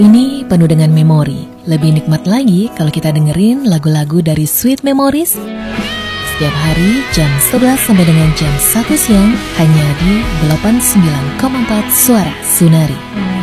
Ini penuh dengan memori. Lebih nikmat lagi kalau kita dengerin lagu-lagu dari Sweet Memories setiap hari jam 11 sampai dengan jam 1 siang hanya di 89,4 Suara Sunari.